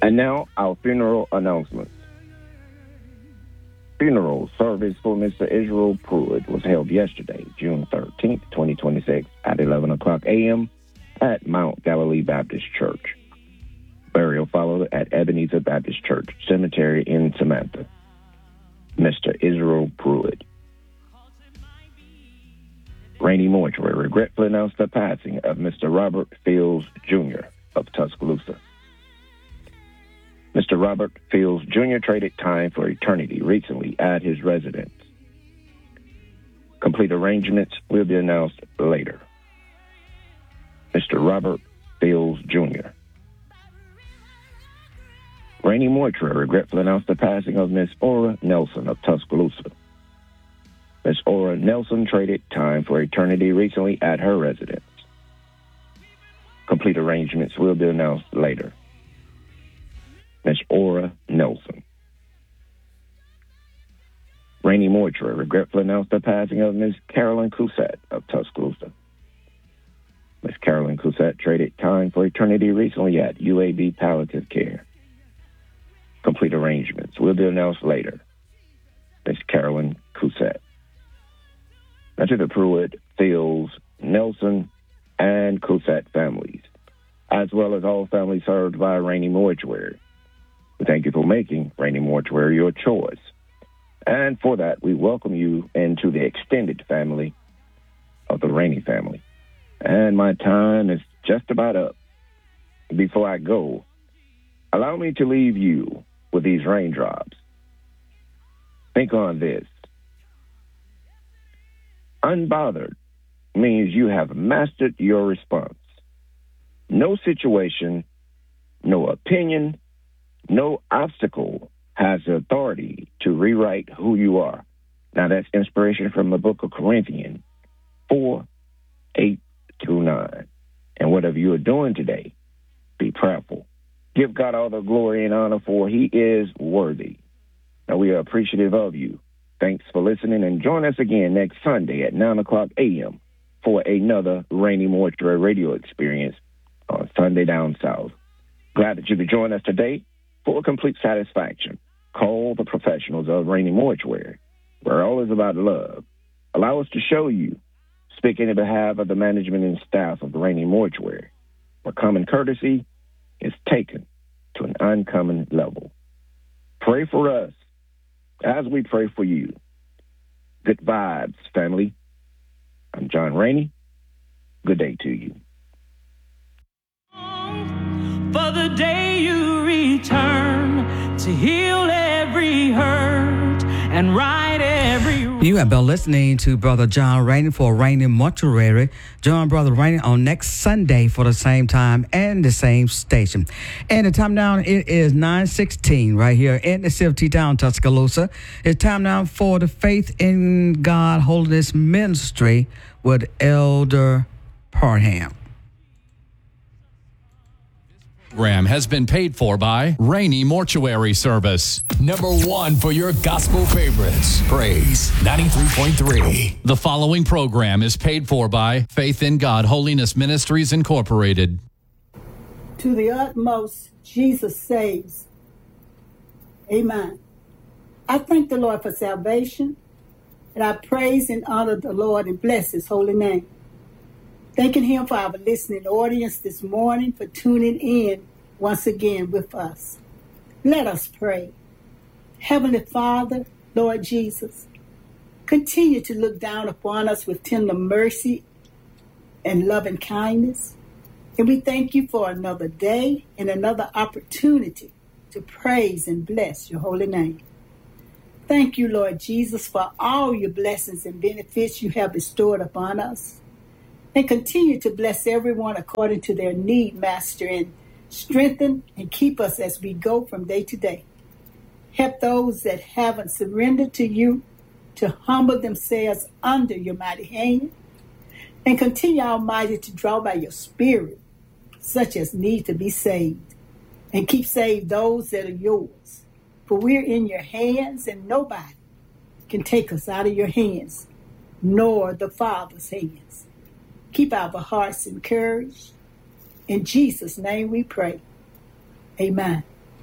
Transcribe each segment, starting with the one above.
And now, our funeral announcements. Funeral service for Mr. Israel Pruitt was held yesterday, June 13th, 2026, at 11 o'clock a.m. at Mount Galilee Baptist Church. Burial followed at Ebenezer Baptist Church Cemetery in Samantha. Mr. Israel Pruitt. Rainey Mortuary regretfully announced the passing of Mr. Robert Fields, Jr. of Tuscaloosa. Mr. Robert Fields, Jr. traded time for eternity recently at his residence. Complete arrangements will be announced later. Mr. Robert Fields, Jr. Rainey Mortuary regretfully announced the passing of Miss Ora Nelson of Tuscaloosa. Miss Ora Nelson traded time for eternity recently at her residence. Complete arrangements will be announced later. Miss Ora Nelson. Rainey Mortuary regretfully announced the passing of Miss Carolyn Cousette of Tuscaloosa. Miss Carolyn Cousette traded time for eternity recently at UAB Palliative Care. Complete arrangements will be announced later. Miss Carolyn Cousette. Now to the Pruitt, Fields, Nelson, and Cousette families, as well as all families served by Rainey Mortuary. We thank you for making Rainey Mortuary your choice. And for that, we welcome you into the extended family of the Rainey family. And my time is just about up. Before I go, allow me to leave you with these raindrops. Think on this. Unbothered means you have mastered your response. No situation, no opinion, no obstacle has the authority to rewrite who you are. Now that's inspiration from the book of Corinthians 4:8-9. And whatever you are doing today, be prayerful. Give God all the glory and honor, for he is worthy. Now we are appreciative of you. Thanks for listening, and join us again next Sunday at 9 o'clock a.m. for another Rainey Mortuary radio experience on Sunday Down South. Glad that you could join us today. For complete satisfaction, call the professionals of Rainey Mortuary. We're always about love. Allow us to show you, speaking in behalf of the management and staff of Rainey Mortuary, where common courtesy is taken to an uncommon level. Pray for us as we pray for you. Good vibes, family. I'm John Rainey. Good day to you. For the day you return to heal every hurt and right every wrong. You have been listening to Brother John Rainey for Rainey Mortuary. Join Brother Rainey on next Sunday for the same time and the same station. And the time now, it is 9:16 right here in the city town, Tuscaloosa. It's time now for the Faith in God Holiness Ministry with Elder Parham. Program has been paid for by Rainey Mortuary Service. Number one for your gospel favorites. Praise 93.3. The following program is paid for by Faith in God Holiness Ministries Incorporated. To the utmost, Jesus saves. Amen. I thank the Lord for salvation, and I praise and honor the Lord and bless his holy name. Thanking him for our listening audience this morning, for tuning in once again with us. Let us pray. Heavenly Father, Lord Jesus, continue to look down upon us with tender mercy and loving kindness. And we thank you for another day and another opportunity to praise and bless your holy name. Thank you, Lord Jesus, for all your blessings and benefits you have bestowed upon us. And continue to bless everyone according to their need, Master, and strengthen and keep us as we go from day to day. Help those that haven't surrendered to you to humble themselves under your mighty hand. And continue, Almighty, to draw by your Spirit, such as need to be saved. And keep saved those that are yours. For we're in your hands, and nobody can take us out of your hands, nor the Father's hands. Keep our hearts encouraged. In Jesus' name we pray. Amen.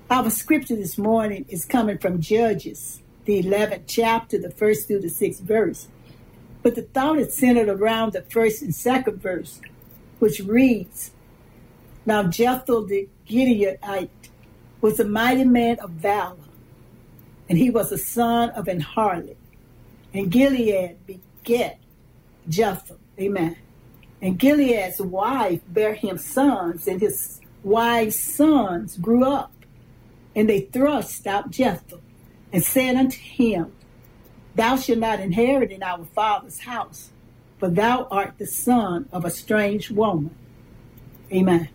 Our scripture this morning is coming from Judges, the 11th chapter, the 1st through the 6th verse. But the thought is centered around the 1st and 2nd verse, which reads, Now Jephthah the Gileadite was a mighty man of valor, and he was a son of an harlot. And Gilead begat Jephthah. Amen. And Gilead's wife bare him sons, and his wife's sons grew up. And they thrust out Jephthah, and said unto him, Thou shalt not inherit in our father's house, for thou art the son of a strange woman. Amen.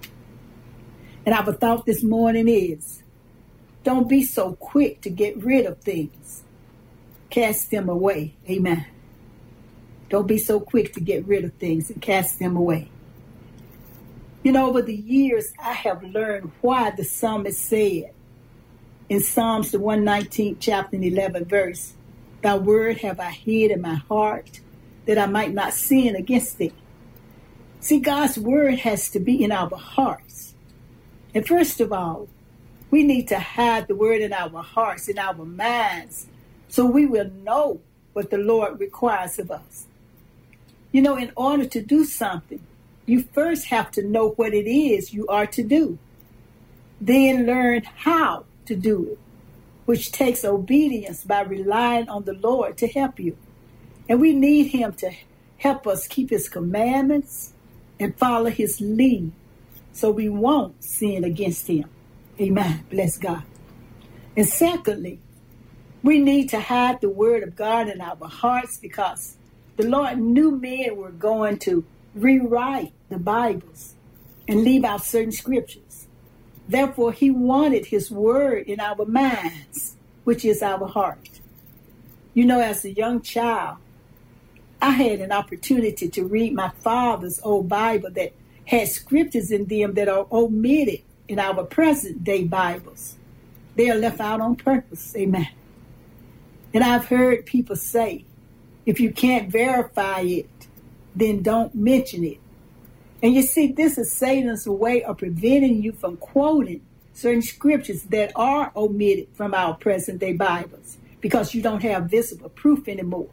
And our thought this morning is, don't be so quick to get rid of things. Cast them away. Amen. Don't be so quick to get rid of things and cast them away. You know, over the years, I have learned why the psalmist said in Psalms, the 119th chapter and 11th verse, Thy word have I hid in my heart, that I might not sin against thee. See, God's word has to be in our hearts. And first of all, we need to hide the word in our hearts, in our minds, so we will know what the Lord requires of us. You know, in order to do something, you first have to know what it is you are to do. Then learn how to do it, which takes obedience by relying on the Lord to help you. And we need him to help us keep his commandments and follow his lead so we won't sin against him. Amen. Bless God. And secondly, we need to hide the word of God in our hearts because the Lord knew men were going to rewrite the Bibles and leave out certain scriptures. Therefore, he wanted his word in our minds, which is our heart. You know, as a young child, I had an opportunity to read my father's old Bible that had scriptures in them that are omitted in our present day Bibles. They are left out on purpose. Amen. And I've heard people say, if you can't verify it, then don't mention it. And you see, this is Satan's way of preventing you from quoting certain scriptures that are omitted from our present day Bibles because you don't have visible proof anymore.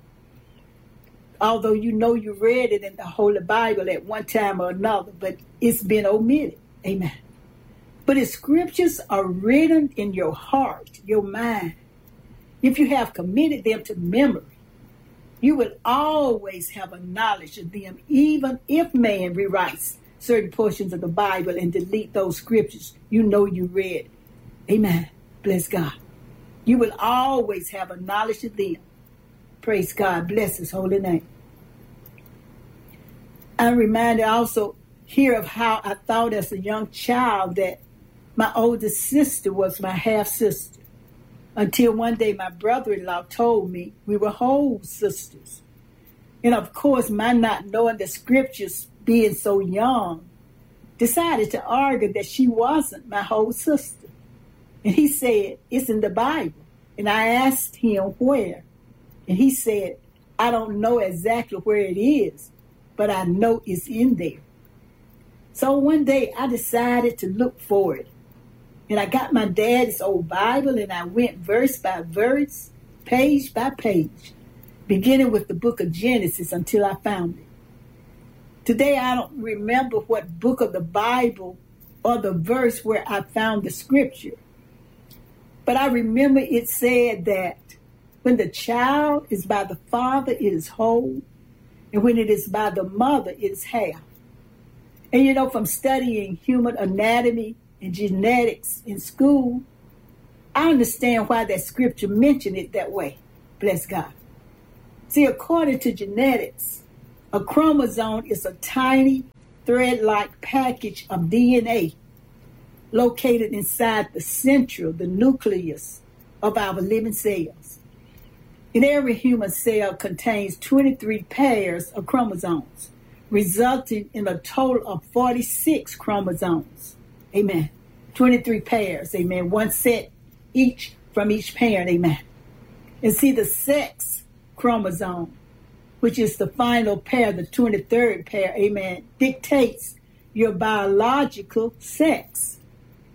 Although you know you read it in the Holy Bible at one time or another, but it's been omitted. Amen. But if scriptures are written in your heart, your mind, if you have committed them to memory, you will always have a knowledge of them, even if man rewrites certain portions of the Bible and delete those scriptures you know you read. Amen. Bless God. You will always have a knowledge of them. Praise God. Bless his holy name. I'm reminded also here of how I thought as a young child that my oldest sister was my half-sister. Until one day my brother-in-law told me we were whole sisters. And of course, my not knowing the scriptures, being so young, decided to argue that she wasn't my whole sister. And he said, it's in the Bible. And I asked him where. And he said, I don't know exactly where it is, but I know it's in there. So one day I decided to look for it. And I got my dad's old Bible and I went verse by verse, page by page, beginning with the book of Genesis until I found it. Today I don't remember what book of the Bible or the verse where I found the scripture. But I remember it said that when the child is by the father, it is whole. And when it is by the mother, it is half. And you know, from studying human anatomy and genetics in school, I understand why that scripture mentioned it that way. Bless God. See, according to genetics, a chromosome is a tiny thread-like package of DNA located inside the central, the nucleus of our living cells. And every human cell contains 23 pairs of chromosomes, resulting in a total of 46 chromosomes. Amen. 23 pairs. Amen. One set each from each parent. Amen. And see, the sex chromosome, which is the final pair, the 23rd pair, amen, dictates your biological sex.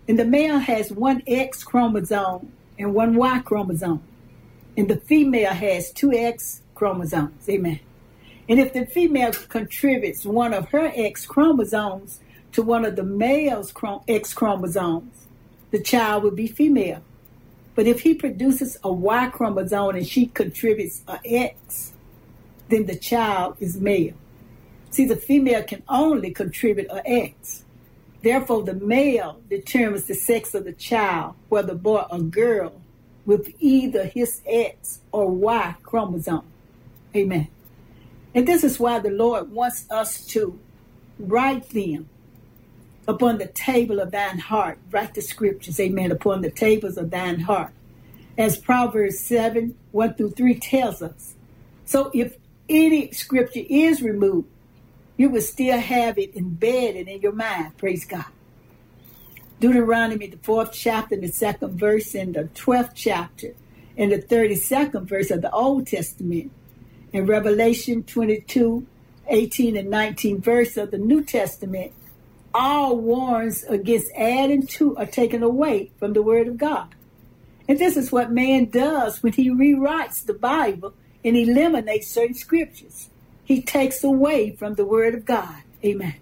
And the male has one X chromosome and one Y chromosome. And the female has two X chromosomes. Amen. And if the female contributes one of her X chromosomes to one of the male's X chromosomes, the child will be female. But if he produces a Y chromosome and she contributes an X, then the child is male. See, the female can only contribute an X. Therefore, the male determines the sex of the child, whether boy or girl, with either his X or Y chromosome. Amen. And this is why the Lord wants us to write them upon the table of thine heart. Write the scriptures, amen, upon the tables of thine heart. As Proverbs 7, 1 through 3 tells us. So if any scripture is removed, you will still have it embedded in your mind. Praise God. Deuteronomy, the 4th chapter, the 2nd verse, and the 12th chapter, and the 32nd verse of the Old Testament, and Revelation 22, 18, and 19 verse of the New Testament, all warns against adding to or taking away from the Word of God. And this is what man does when he rewrites the Bible and eliminates certain scriptures. He takes away from the Word of God. Amen.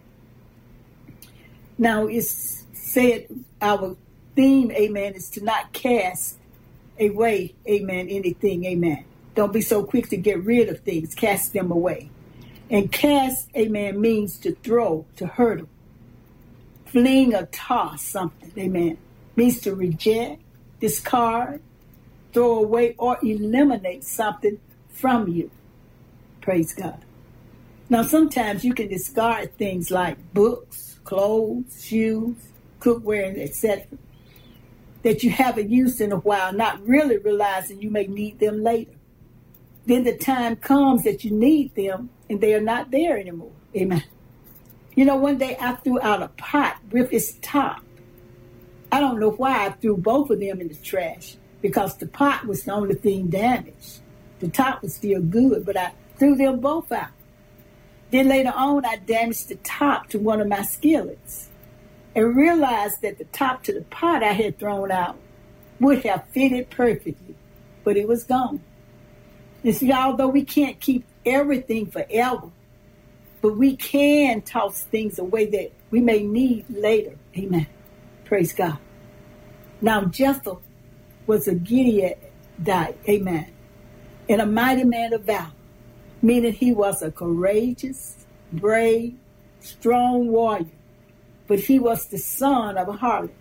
Now, it's said our theme, amen, is to not cast away, amen, anything, amen. Don't be so quick to get rid of things. Cast them away. And cast, amen, means to throw, to hurtle. Fling or toss something, amen, means to reject, discard, throw away, or eliminate something from you. Praise God. Now, sometimes you can discard things like books, clothes, shoes, cookware, etc., that you haven't used in a while, not really realizing you may need them later. Then the time comes that you need them, and they are not there anymore. Amen. You know, one day I threw out a pot with its top. I don't know why I threw both of them in the trash, because the pot was the only thing damaged. The top was still good, but I threw them both out. Then later on, I damaged the top to one of my skillets and realized that the top to the pot I had thrown out would have fitted perfectly, but it was gone. And see, although we can't keep everything forever, but we can toss things away that we may need later. Amen. Praise God. Now, Jephthah was a Gileadite, amen, and a mighty man of valor, meaning he was a courageous, brave, strong warrior, but he was the son of a harlot.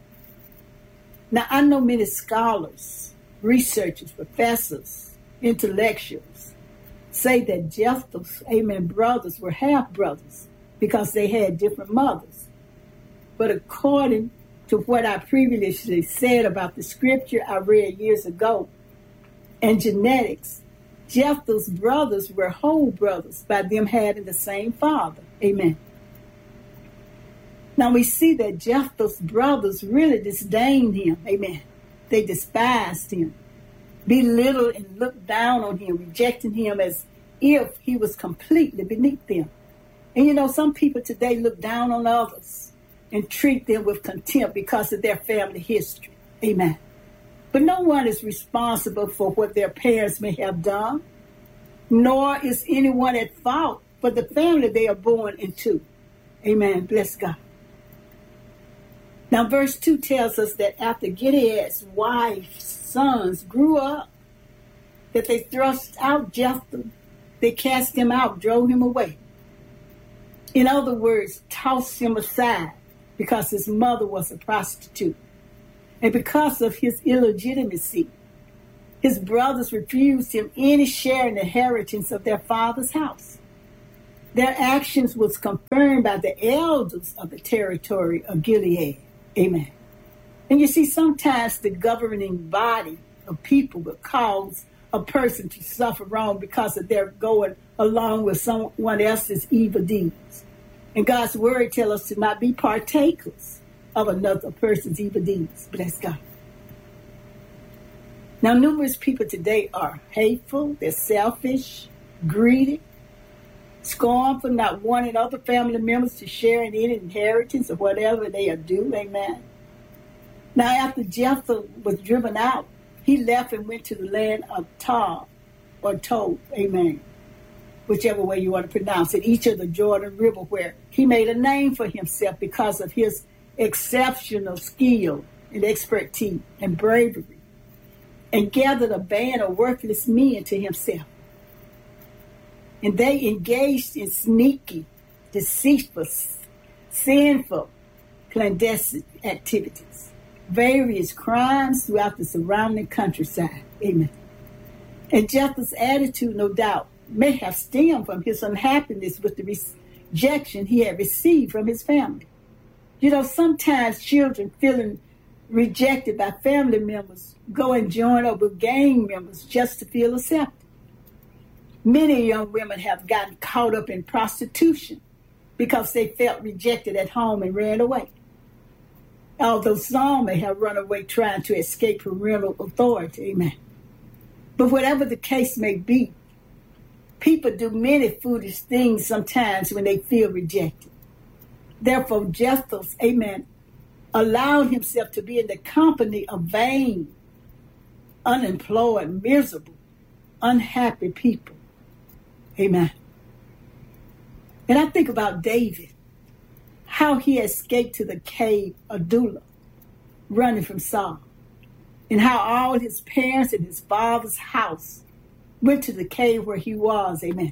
Now, I know many scholars, researchers, professors, intellectuals say that Jephthah's, amen, brothers were half-brothers because they had different mothers. But according to what I previously said about the scripture I read years ago and genetics, Jephthah's brothers were whole brothers by them having the same father. Amen. Now we see that Jephthah's brothers really disdained him. Amen. They despised him, belittled and looked down on him, rejecting him as if he was completely beneath them. And you know, some people today look down on others and treat them with contempt because of their family history. Amen. But no one is responsible for what their parents may have done, nor is anyone at fault for the family they are born into. Amen. Bless God. Now, verse 2 tells us that after Gilead's wife's sons grew up, that they thrust out Jephthah, they cast him out, drove him away. In other words, tossed him aside because his mother was a prostitute. And because of his illegitimacy, his brothers refused him any share in the inheritance of their father's house. Their actions was confirmed by the elders of the territory of Gilead. Amen. And you see, sometimes the governing body of people will cause a person to suffer wrong because of their going along with someone else's evil deeds. And God's word tells us to not be partakers of another person's evil deeds. Bless God. Now, numerous people today are hateful, they're selfish, greedy, scornful, not wanting other family members to share in any inheritance or whatever they are due. Amen. Now, after Jephthah was driven out, he left and went to the land of Tob, or Tob, amen, whichever way you want to pronounce it, each of the Jordan River, where he made a name for himself because of his exceptional skill and expertise and bravery, and gathered a band of worthless men to himself. And they engaged in sneaky, deceitful, sinful, clandestine activities, various crimes throughout the surrounding countryside. Amen. And Jephthah's attitude, no doubt, may have stemmed from his unhappiness with the rejection he had received from his family. You know, sometimes children feeling rejected by family members go and join up with gang members just to feel accepted. Many young women have gotten caught up in prostitution because they felt rejected at home and ran away. Although some may have run away trying to escape parental authority. Amen. But whatever the case may be, people do many foolish things sometimes when they feel rejected. Therefore, Jephthah, amen, allowed himself to be in the company of vain, unemployed, miserable, unhappy people. Amen. And I think about David, how he escaped to the cave of Adullam, running from Saul, and how all his parents and his father's house went to the cave where he was. Amen.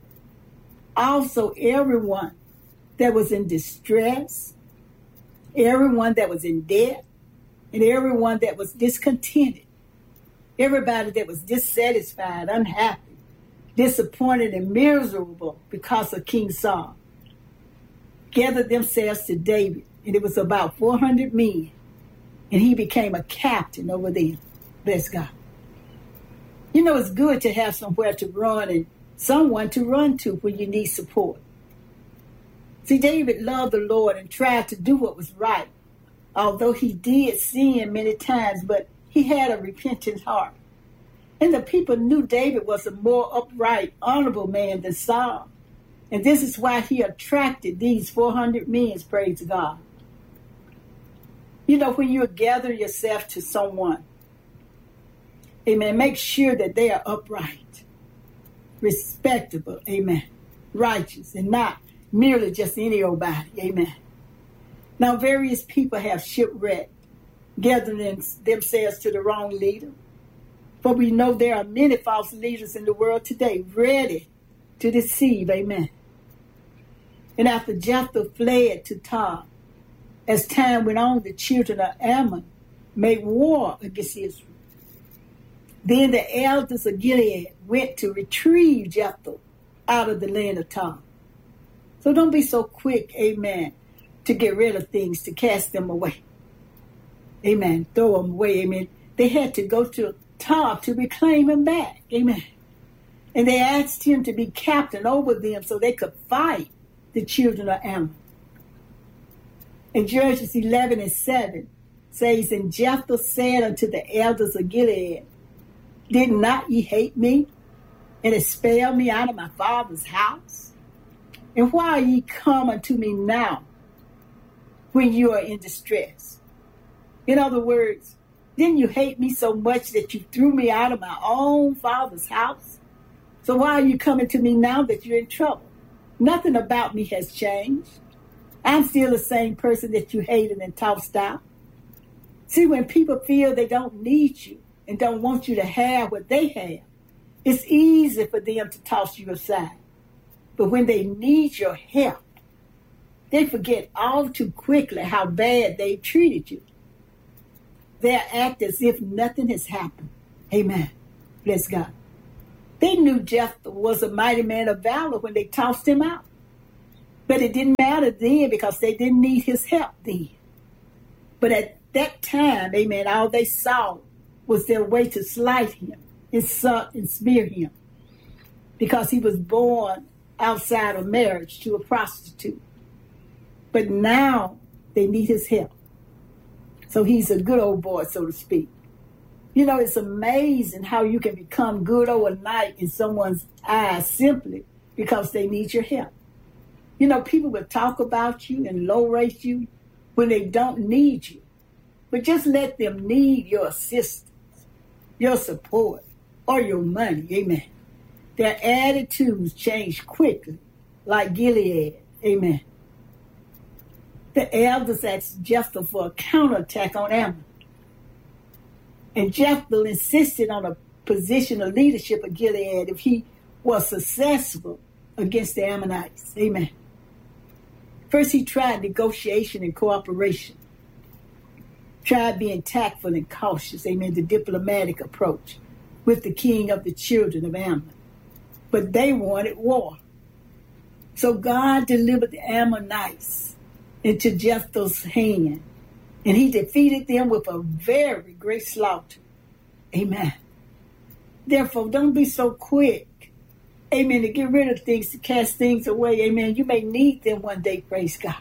Also, everyone that was in distress, everyone that was in debt, and everyone that was discontented, everybody that was dissatisfied, unhappy, disappointed, and miserable because of King Saul, gathered themselves to David, and it was about 400 men, and he became a captain over them. Bless God. You know, it's good to have somewhere to run and someone to run to when you need support. See, David loved the Lord and tried to do what was right, although he did sin many times, but he had a repentant heart. And the people knew David was a more upright, honorable man than Saul. And this is why he attracted these 400 men, praise God. You know, when you gather yourself to someone, amen, make sure that they are upright, respectable, amen, righteous, and not merely just any old body, amen. Now, various people have shipwrecked, gathering themselves to the wrong leader. For we know there are many false leaders in the world today, ready to deceive, amen. And after Jephthah fled to Tob, as time went on, the children of Ammon made war against Israel. Then the elders of Gilead went to retrieve Jephthah out of the land of Tob. So don't be so quick, amen, to get rid of things, to cast them away. Amen. Throw them away, amen. They had to go to Tob to reclaim him back, amen. And they asked him to be captain over them so they could fight the children of Ammon. And Judges 11:7 says, And Jephthah said unto the elders of Gilead, Did not ye hate me and expel me out of my father's house? And why are ye come unto me now when you are in distress? In other words, didn't you hate me so much that you threw me out of my own father's house? So why are you coming to me now that you're in trouble? Nothing about me has changed. I'm still the same person that you hated and tossed out. See, when people feel they don't need you and don't want you to have what they have, it's easy for them to toss you aside. But when they need your help, they forget all too quickly how bad they treated you. They act as if nothing has happened. Amen. Bless God. They knew Jephthah was a mighty man of valor when they tossed him out. But it didn't matter then because they didn't need his help then. But at that time, amen, all they saw was their way to slight him, insult and smear him because he was born outside of marriage to a prostitute. But now they need his help. So he's a good old boy, so to speak. You know, it's amazing how you can become good overnight in someone's eyes simply because they need your help. You know, people will talk about you and low rate you when they don't need you. But just let them need your assistance, your support, or your money. Amen. Their attitudes change quickly, like Gilead. Amen. The elders asked Jephthah for a counterattack on Ammon. And Jephthah insisted on a position of leadership of Gilead if he was successful against the Ammonites. Amen. First, he tried negotiation and cooperation. Tried being tactful and cautious. Amen. The diplomatic approach with the king of the children of Ammon. But they wanted war. So God delivered the Ammonites into Jephthah's hand. And he defeated them with a very great slaughter. Amen. Therefore, don't be so quick, amen, to get rid of things, to cast things away. Amen. You may need them one day, praise God.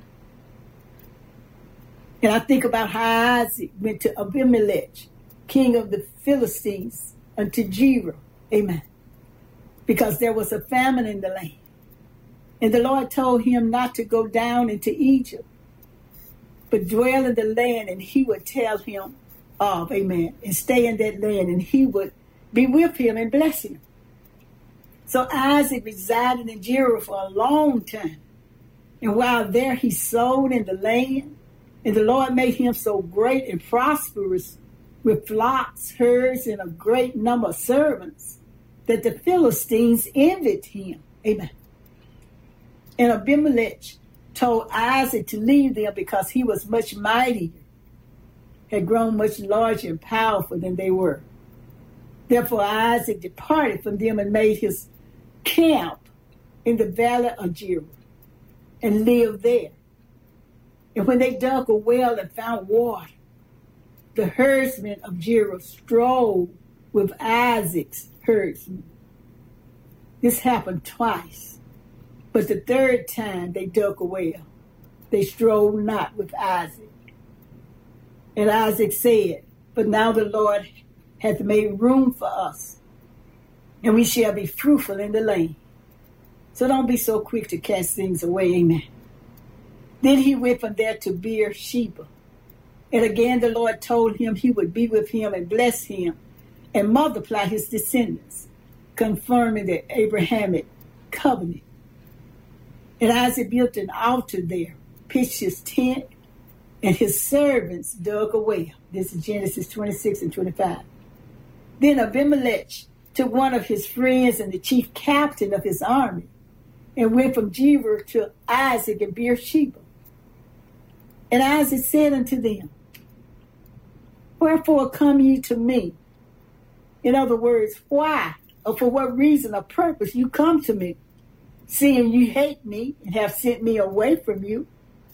And I think about how Isaac went to Abimelech, king of the Philistines, unto Gerar. Amen. Because there was a famine in the land. And the Lord told him not to go down into Egypt, but dwell in the land, and he would tell him of, amen, and stay in that land, and he would be with him and bless him. So Isaac resided in Gerar for a long time. And while there he sowed in the land, and the Lord made him so great and prosperous with flocks, herds, and a great number of servants, that the Philistines envied him. Amen. And Abimelech told Isaac to leave them because he was much mightier, had grown much larger and powerful than they were. Therefore Isaac departed from them and made his camp in the valley of Gerar and lived there. And when they dug a well and found water, the herdsmen of Gerar strove with Isaac's herdsmen. This happened twice. But the third time they dug a well, they strove not with Isaac. And Isaac said, but now the Lord hath made room for us, and we shall be fruitful in the land. So don't be so quick to cast things away. Amen. Then he went from there to Beersheba. And again the Lord told him he would be with him and bless him and multiply his descendants, confirming the Abrahamic covenant. And Isaac built an altar there, pitched his tent, and his servants dug a well. This is Genesis 26 and 25. Then Abimelech took one of his friends and the chief captain of his army and went from Gerar to Isaac in Beersheba. And Isaac said unto them, wherefore come ye to me? In other words, why or for what reason or purpose you come to me, seeing you hate me and have sent me away from you?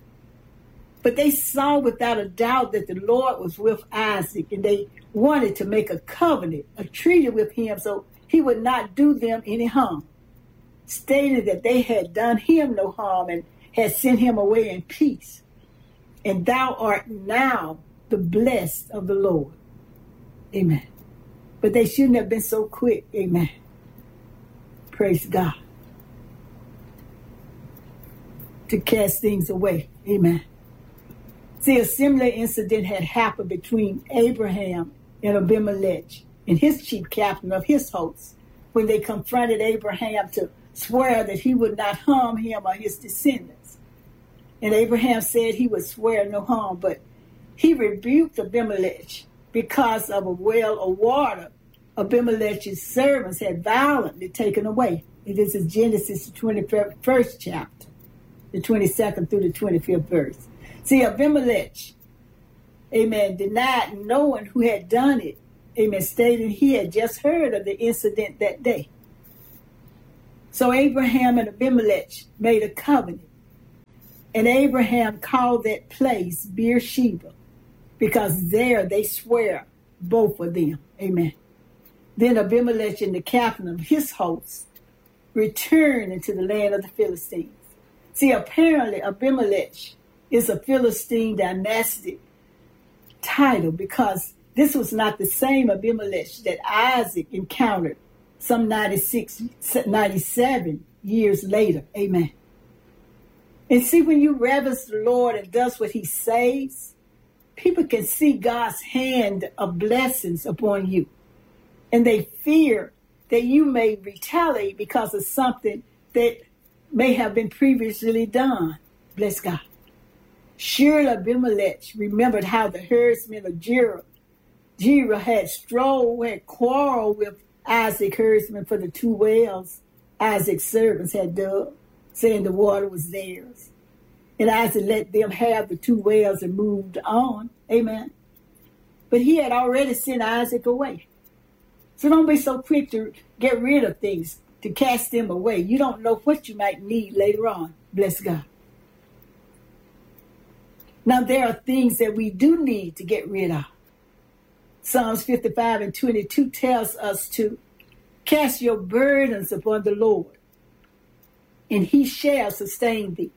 But they saw without a doubt that the Lord was with Isaac, and they wanted to make a covenant, a treaty with him, so he would not do them any harm, stating that they had done him no harm and had sent him away in peace. And thou art now the blessed of the Lord. Amen. But they shouldn't have been so quick. Amen. Praise God. To cast things away. Amen. See, a similar incident had happened between Abraham and Abimelech and his chief captain of his host when they confronted Abraham to swear that he would not harm him or his descendants. And Abraham said he would swear no harm, but he rebuked Abimelech because of a well of water Abimelech's servants had violently taken away. This is Genesis, the 21st chapter, the 22nd through the 25th verse. See, Abimelech, amen, denied knowing who had done it, amen, stating he had just heard of the incident that day. So Abraham and Abimelech made a covenant. And Abraham called that place Beersheba, because there they swear, both of them. Amen. Then Abimelech and the captain of his host returned into the land of the Philistines. See, apparently Abimelech is a Philistine dynastic title, because this was not the same Abimelech that Isaac encountered some 97 years later. Amen. And see, when you reverence the Lord and does what he says, people can see God's hand of blessings upon you, and they fear that you may retaliate because of something that may have been previously done. Bless God. Surely Abimelech remembered how the herdsmen of Jerah had quarreled with Isaac's herdsmen for the 2 wells Isaac's servants had dug, saying the water was theirs. And Isaac let them have the 2 wells and moved on. Amen. But he had already sent Isaac away. So don't be so quick to get rid of things, to cast them away. You don't know what you might need later on. Bless God. Now, there are things that we do need to get rid of. Psalms 55:22 tells us to cast your burdens upon the Lord, and he shall sustain thee.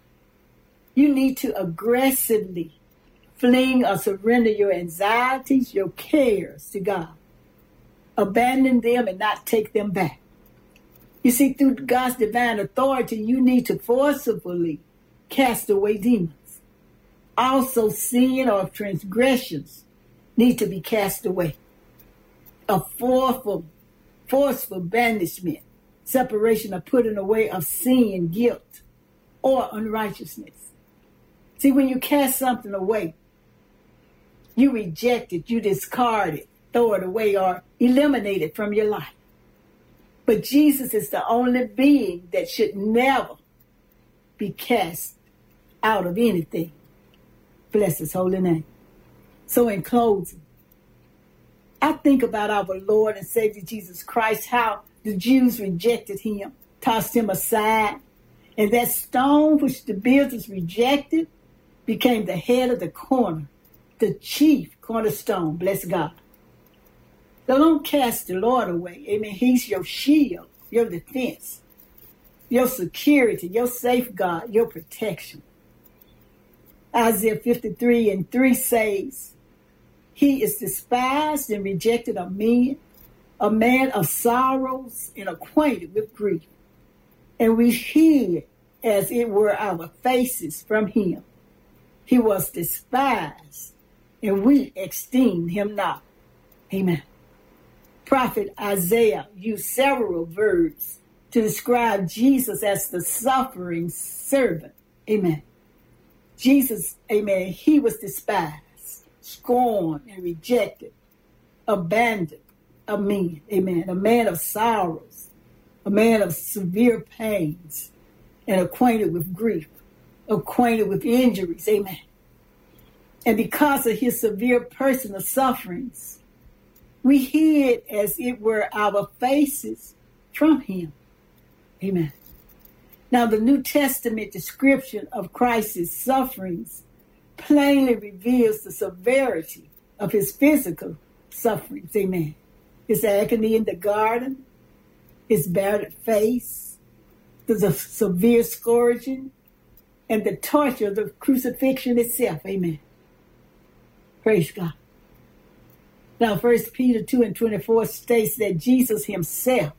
You need to aggressively fling or surrender your anxieties, your cares to God. Abandon them and not take them back. You see, through God's divine authority, you need to forcibly cast away demons. Also, sin or transgressions need to be cast away. A forceful banishment, separation or putting away of sin, guilt, or unrighteousness. See, when you cast something away, you reject it, you discard it, throw it away, or eliminate it from your life. But Jesus is the only being that should never be cast out of anything. Bless his holy name. So in closing, I think about our Lord and Savior Jesus Christ, how the Jews rejected him, tossed him aside, and that stone which the builders rejected became the head of the corner, the chief cornerstone. Bless God. So don't cast the Lord away. Amen. He's your shield, your defense, your security, your safeguard, your protection. Isaiah 53:3 says, he is despised and rejected of men, a man of sorrows and acquainted with grief. And we hid as it were our faces from him. He was despised, and we esteemed him not. Amen. Prophet Isaiah used several verbs to describe Jesus as the suffering servant. Amen. Jesus, amen, he was despised, scorned, and rejected, abandoned of men. Amen. A man of sorrows, a man of severe pains, and acquainted with grief, acquainted with injuries. Amen. And because of his severe personal sufferings, we hid as it were our faces from him. Amen. Now, the New Testament description of Christ's sufferings plainly reveals the severity of his physical sufferings. Amen. His agony in the garden, his battered face, the severe scourging, and the torture of the crucifixion itself. Amen. Praise God. Now, 1 Peter 2:24 states that Jesus himself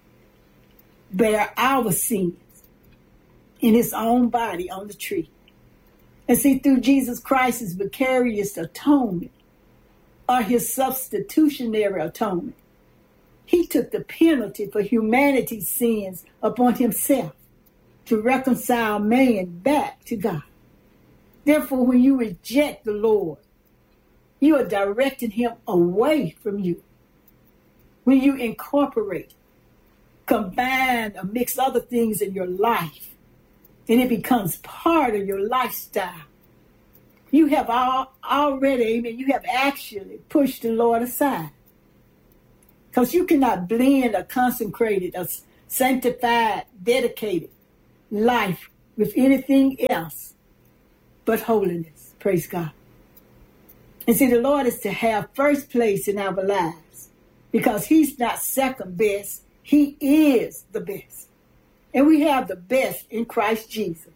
bare our sins in his own body on the tree. And see, through Jesus Christ's vicarious atonement, or his substitutionary atonement, he took the penalty for humanity's sins upon himself to reconcile man back to God. Therefore, when you reject the Lord, you are directing him away from you. When you incorporate, combine, or mix other things in your life, and it becomes part of your lifestyle, you have already, amen, you have actually pushed the Lord aside. Because you cannot blend a consecrated, a sanctified, dedicated life with anything else but holiness. Praise God. And see, the Lord is to have first place in our lives because he's not second best. He is the best. And we have the best in Christ Jesus.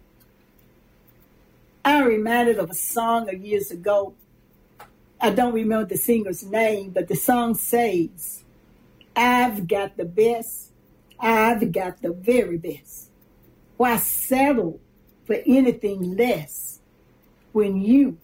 I'm reminded of a song of years ago. I don't remember the singer's name, but the song says, I've got the best. I've got the very best. Why settle for anything less when you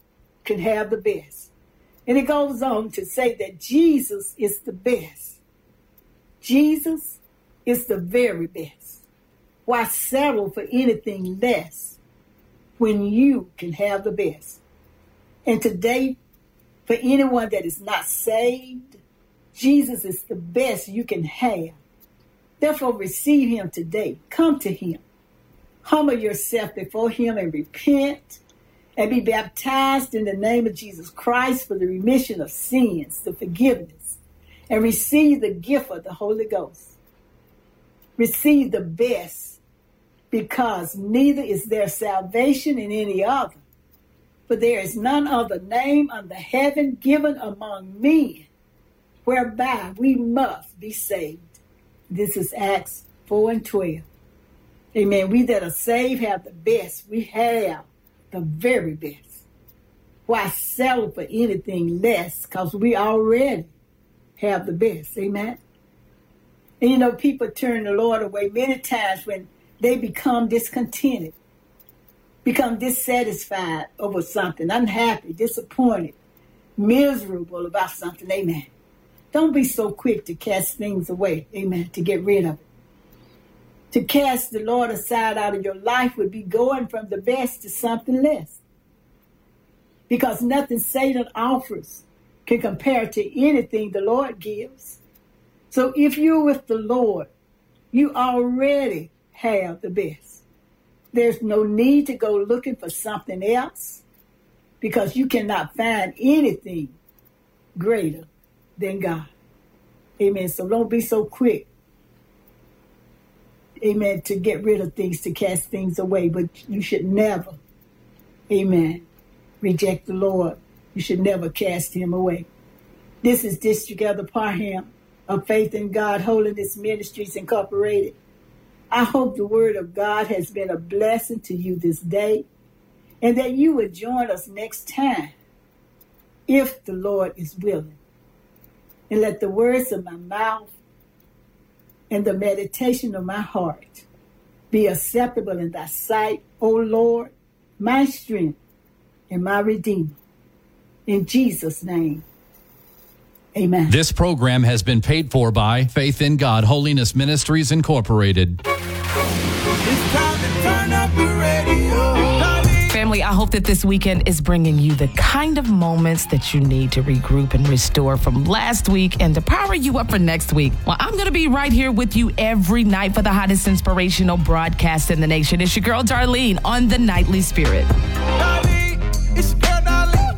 can have the best. And it goes on to say that Jesus is the best. Jesus is the very best. Why settle for anything less when you can have the best? And today, for anyone that is not saved, Jesus is the best you can have. Therefore, receive him today. Come to him. Humble yourself before him and repent and be baptized in the name of Jesus Christ for the remission of sins, the forgiveness, and receive the gift of the Holy Ghost. Receive the best, because neither is there salvation in any other, for there is none other name under heaven given among men whereby we must be saved. This is Acts 4:12. Amen. We that are saved have the best. We have the very best. Why settle for anything less? Because we already have the best. Amen. And you know, people turn the Lord away many times when they become discontented, become dissatisfied over something, unhappy, disappointed, miserable about something. Amen. Don't be so quick to cast things away. Amen. To get rid of it. To cast the Lord aside out of your life would be going from the best to something less. Because nothing Satan offers can compare to anything the Lord gives. So if you're with the Lord, you already have the best. There's no need to go looking for something else, because you cannot find anything greater than God. Amen. So don't be so quick, amen, to get rid of things, to cast things away. But you should never, amen, reject the Lord. You should never cast him away. This is District Elder Parham of Faith in God Holiness Ministries Incorporated. I hope the word of God has been a blessing to you this day, and that you will join us next time, if the Lord is willing. And let the words of my mouth and the meditation of my heart be acceptable in thy sight, O Lord, my strength and my Redeemer. In Jesus' name, amen. This program has been paid for by Faith in God Holiness Ministries Incorporated. It's time to turn up the radio. Family, I hope that this weekend is bringing you the kind of moments that you need to regroup and restore from last week and to power you up for next week. Well, I'm going to be right here with you every night for the hottest inspirational broadcast in the nation. It's your girl, Darlene, on The Nightly Spirit. Darlene, it's your girl, Darlene.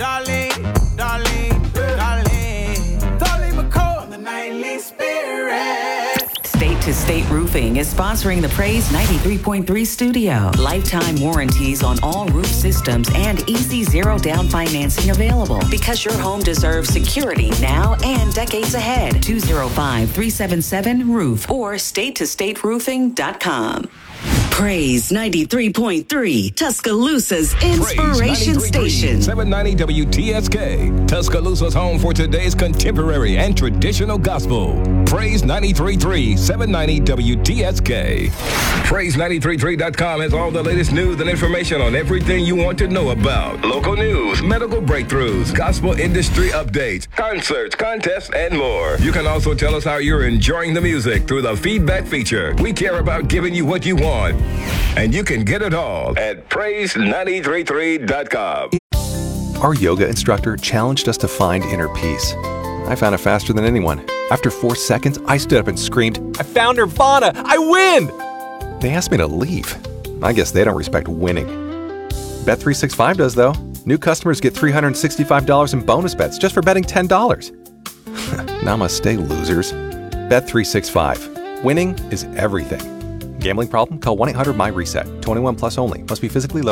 Darlene McCall on The Nightly Spirit. State to State Roofing is sponsoring the Praise 93.3 studio. Lifetime warranties on all roof systems and easy zero down financing available, because your home deserves security now and decades ahead. 205-377-ROOF or statetostateroofing.com. Praise 93.3, Tuscaloosa's inspiration station. 790 WTSK, Tuscaloosa's home for today's contemporary and traditional gospel. Praise 93.3, 790 WTSK. Praise933.com has all the latest news and information on everything you want to know about. Local news, medical breakthroughs, gospel industry updates, concerts, contests, and more. You can also tell us how you're enjoying the music through the feedback feature. We care about giving you what you want, and you can get it all at Praise933.com. Our yoga instructor challenged us to find inner peace. I found it faster than anyone. After 4 seconds, I stood up and screamed, "I found Nirvana! I win!" They asked me to leave. I guess they don't respect winning. Bet365 does, though. New customers get $365 in bonus bets just for betting $10. Namaste, losers. Bet365. Winning is everything. Gambling problem? Call 1-800-MY-RESET. 21 plus only. Must be physically located.